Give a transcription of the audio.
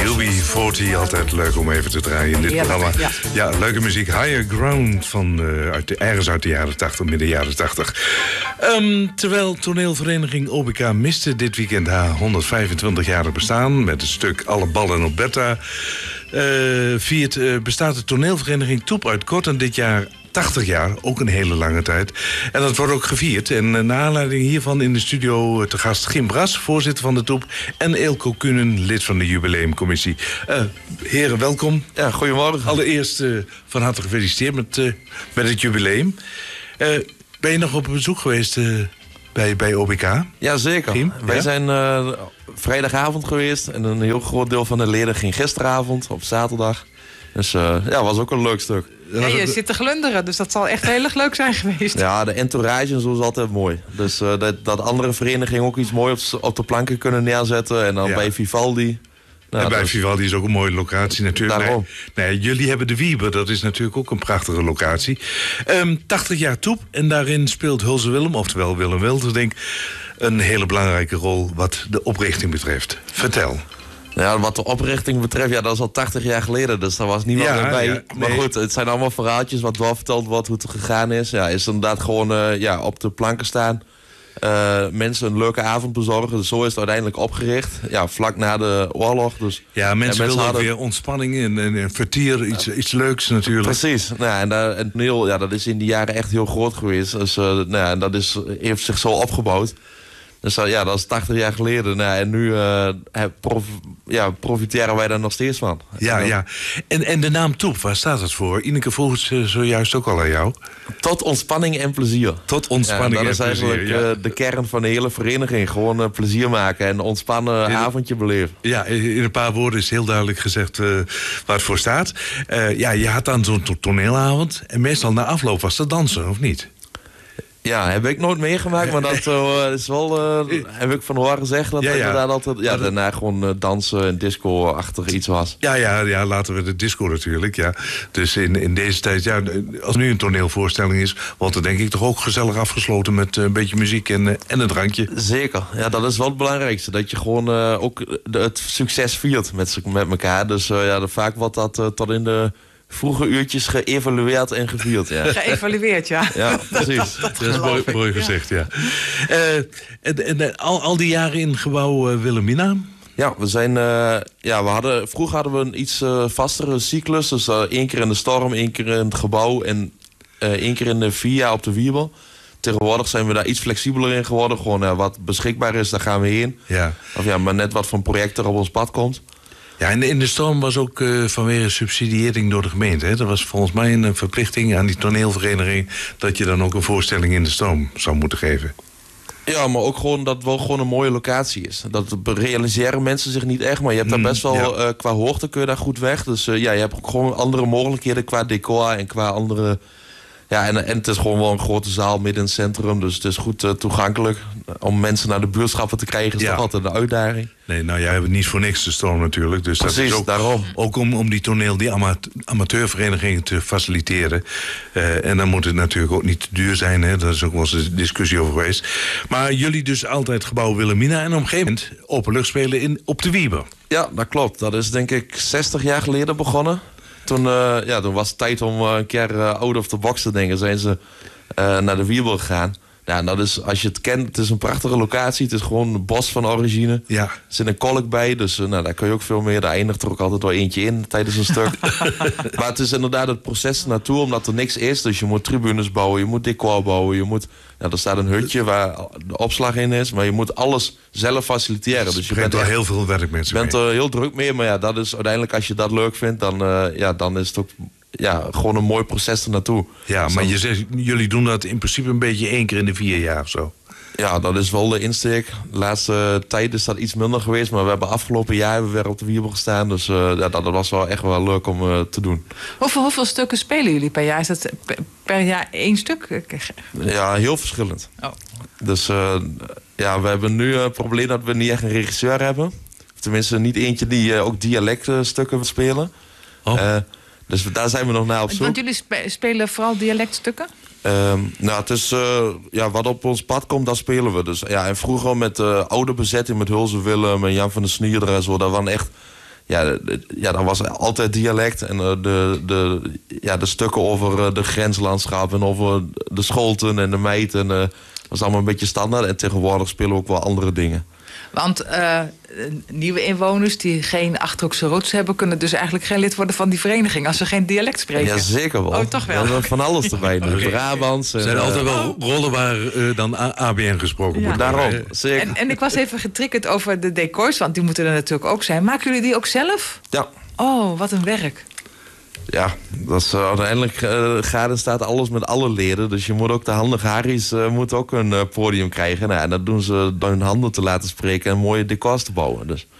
UB40, altijd leuk om even te draaien in dit programma. Ja, leuke muziek. Higher Ground van ergens uit de jaren 80, midden jaren 80. Terwijl toneelvereniging OBK miste dit weekend haar 125-jarig bestaan met het stuk Alle ballen op Bertha, bestaat de toneelvereniging Toep uit Korten dit jaar 80 jaar, ook een hele lange tijd. En dat wordt ook gevierd. En naar aanleiding hiervan in de studio te gast Gim Bras, voorzitter van de Toep, en Eelco Kunen, lid van de jubileumcommissie. Heren, welkom. Ja, goedemorgen. Allereerst van harte gefeliciteerd met het jubileum. Ben je nog op bezoek geweest bij OBK? Ja, zeker. Gim? Wij zijn vrijdagavond geweest en een heel groot deel van de leden ging gisteravond op zaterdag. Dus was ook een leuk stuk. Ja, je zit te glunderen, dus dat zal echt heel erg leuk zijn geweest. Ja, de entourage en zo is altijd mooi. Dus dat andere verenigingen ook iets moois op de planken kunnen neerzetten. En dan bij Vivaldi. Nou, en bij Vivaldi is ook een mooie locatie natuurlijk. Daarom. Nee, jullie hebben de Wieber, dat is natuurlijk ook een prachtige locatie. 80 jaar Toep en daarin speelt Hulze Willem, oftewel Willem Wilderdink, een hele belangrijke rol wat de oprichting betreft. Vertel. Ja, wat de oprichting betreft, dat is al 80 jaar geleden. Dus daar was niemand meer bij. Ja, nee. Maar goed, het zijn allemaal verhaaltjes wat doorverteld wordt, hoe het gegaan is. Ja, is inderdaad gewoon op de planken staan. Mensen een leuke avond bezorgen. Dus zo is het uiteindelijk opgericht. Ja, vlak na de oorlog. Dus, ja, mensen wilden ook weer ontspanning en vertier, iets leuks natuurlijk. Precies. Nou, en toneel, dat is in die jaren echt heel groot geweest. Dus dat heeft zich zo opgebouwd. Dus dat is 80 jaar geleden. Nou, en nu profiteren wij daar nog steeds van. Ja. En de naam Toep, waar staat het voor? Ineke vroeg het zojuist ook al aan jou. Tot ontspanning en plezier. Tot ontspanning en plezier. Dat is eigenlijk de kern van de hele vereniging. Gewoon plezier maken en een ontspannen avondje beleven. Ja, in een paar woorden is heel duidelijk gezegd waar het voor staat. Je had dan zo'n toneelavond. En meestal na afloop was dat dansen, of niet? Ja, heb ik nooit meegemaakt, maar dat is wel, heb ik van horen gezegd dat er inderdaad altijd daarna gewoon dansen en disco-achtig iets was. Ja, laten we de disco natuurlijk, ja. Dus in deze tijd, als nu een toneelvoorstelling is, wordt er denk ik toch ook gezellig afgesloten met een beetje muziek en een drankje. Zeker, ja, dat is wel het belangrijkste, dat je gewoon ook het succes viert met elkaar. Dus vaak wordt dat tot in de vroege uurtjes geëvalueerd en gevierd, ja. Geëvalueerd, ja. Ja, precies. Dat is mooi gezegd, ja. Al die jaren in gebouw Wilhelmina? Ja, vroeger hadden we een iets vastere cyclus. Dus 1 keer in de Storm, 1 keer in het gebouw en 1 keer in de VIA op de Wiebel. Tegenwoordig zijn we daar iets flexibeler in geworden. Gewoon wat beschikbaar is, daar gaan we heen. Ja. Of maar net wat voor een project er op ons pad komt. Ja, en in de Storm was ook vanwege subsidiëring door de gemeente. Hè? Dat was volgens mij een verplichting aan die toneelvereniging dat je dan ook een voorstelling in de Storm zou moeten geven. Ja, maar ook gewoon dat het wel gewoon een mooie locatie is. Dat realiseren mensen zich niet echt, maar je hebt daar best wel qua hoogte kun je daar goed weg. Dus je hebt ook gewoon andere mogelijkheden qua decor en qua andere. Ja, en het is gewoon wel een grote zaal midden in het centrum. Dus het is goed toegankelijk. Om mensen naar de buurtschappen te krijgen is toch altijd een uitdaging. Nee, jij hebt niet voor niks de Storm natuurlijk. Dus precies, dat is ook, daarom. Ook om die amateurverenigingen te faciliteren. En dan moet het natuurlijk ook niet te duur zijn. Hè? Daar is ook wel eens een discussie over geweest. Maar jullie dus altijd gebouw Wilhelmina. En op een gegeven moment openluchtspelen op de Wieber. Ja, dat klopt. Dat is denk ik 60 jaar geleden begonnen. Toen was het tijd om een keer out of the box te denken. Zijn ze naar de Wiebel gegaan. Ja, en dat is, als je het kent, het is een prachtige locatie. Het is gewoon een bos van origine. Ja. Er zit een kolk bij, dus daar kun je ook veel meer. Daar eindigt er ook altijd wel eentje in tijdens een stuk. Maar het is inderdaad het proces naartoe, omdat er niks is. Dus je moet tribunes bouwen, je moet decor bouwen. Er staat een hutje waar de opslag in is. Maar je moet alles zelf faciliteren. Dus je bent wel heel veel werkmensen mee. Je bent er heel druk mee, maar dat is uiteindelijk, als je dat leuk vindt, dan is het ook gewoon een mooi proces ernaartoe. Ja, maar je zegt, jullie doen dat in principe een beetje 1 keer in de 4 jaar of zo. Ja, dat is wel de insteek. De laatste tijd is dat iets minder geweest. Maar we hebben afgelopen jaar weer op de Wiebel gestaan. Dus dat was wel echt wel leuk om te doen. Hoeveel stukken spelen jullie per jaar? Is dat per jaar 1 stuk? Ja, heel verschillend. Oh. Dus we hebben nu het probleem dat we niet echt een regisseur hebben. Tenminste, niet eentje die ook dialectstukken wil spelen. Oh. Dus daar zijn we nog naar op zoek. Want jullie spelen vooral dialectstukken? Het is wat op ons pad komt, dat spelen we. Dus, en vroeger met oude bezetting met Hulze Willem en Jan van der Snierder en zo. Dat waren echt dan was er altijd dialect. En de stukken over de grenslandschap en over de Scholten en de Meiten. Dat was allemaal een beetje standaard. En tegenwoordig spelen we ook wel andere dingen. Want nieuwe inwoners die geen Achterhoekse roots hebben, kunnen dus eigenlijk geen lid worden van die vereniging als ze geen dialect spreken. Ja, zeker wel. Oh, toch wel. Ja, van alles erbij. De Brabants. Er zijn altijd wel rollen waar dan ABN gesproken wordt. Daarom, zeker. En ik was even getriggerd over de decors, want die moeten er natuurlijk ook zijn. Maken jullie die ook zelf? Ja. Oh, wat een werk. Ja, dat is, uiteindelijk staat alles met alle leden. Dus je moet ook de handige Harry's moet ook een podium krijgen. Nou, en dat doen ze door hun handen te laten spreken en mooie decors te bouwen. Dus.